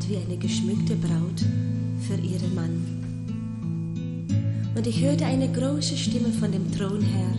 tat wie eine geschmückte Braut für ihren Mann. Und ich hörte eine große Stimme von dem Thron her,